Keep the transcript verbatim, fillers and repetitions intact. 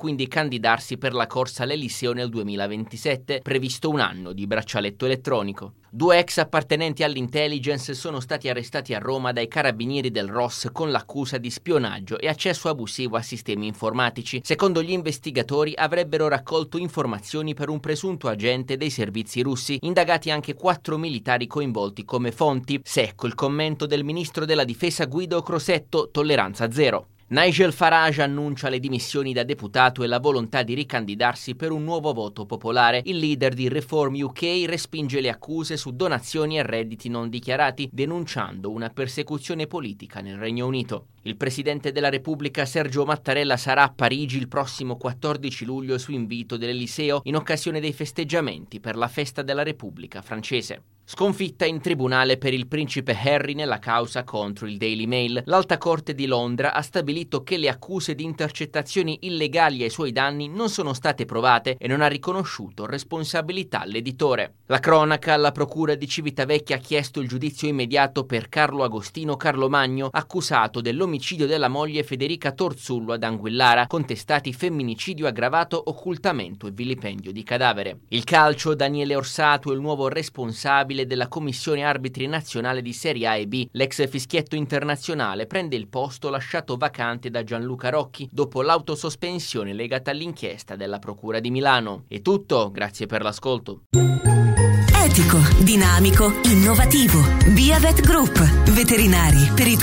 quindi candidarsi per la corsa all'Eliseo nel duemilaventisette, previsto un anno di braccialetto elettronico. Due ex appartenenti all'intelligence sono stati arrestati a Roma dai carabinieri del R O S con l'accusa di spionaggio e accesso abusivo a sistemi informatici. Secondo gli investigatori avrebbero raccolto informazioni per un presunto agente dei servizi russi, indagati anche quattro militari coinvolti come fonti. Secco il commento del ministro della difesa Guido Crosetto, tolleranza zero. Nigel Farage annuncia le dimissioni da deputato e la volontà di ricandidarsi per un nuovo voto popolare. Il leader di Reform U K respinge le accuse su donazioni e redditi non dichiarati, denunciando una persecuzione politica nel Regno Unito. Il presidente della Repubblica Sergio Mattarella sarà a Parigi il prossimo quattordici luglio su invito dell'Eliseo in occasione dei festeggiamenti per la festa della Repubblica francese. Sconfitta in tribunale per il principe Harry nella causa contro il Daily Mail. L'Alta Corte di Londra ha stabilito che le accuse di intercettazioni illegali ai suoi danni non sono state provate e non ha riconosciuto responsabilità all'editore. La cronaca: la procura di Civitavecchia ha chiesto il giudizio immediato per Carlo Agostino Carlomagno, accusato dell'omicidio della moglie Federica Torzullo ad Anguillara, contestati femminicidio aggravato, occultamento e vilipendio di cadavere. Il calcio: Daniele Orsato è il nuovo responsabile della Commissione Arbitri Nazionale di Serie A e B. L'ex fischietto internazionale prende il posto lasciato vacante da Gianluca Rocchi dopo l'autosospensione legata all'inchiesta della Procura di Milano. È tutto, grazie per l'ascolto. Etico, dinamico, innovativo. Biovet Group, veterinari per i tuoi